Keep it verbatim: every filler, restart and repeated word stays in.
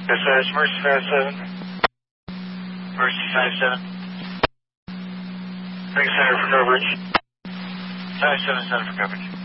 Yes, sir. It's Mercy five seven. Mercy five seven. Ring center for coverage. five seven seven for coverage.